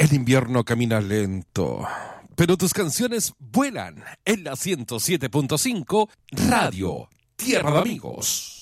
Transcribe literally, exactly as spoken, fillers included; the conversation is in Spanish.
El invierno camina lento, pero tus canciones vuelan en la ciento siete punto cinco Radio Tierra de Amigos.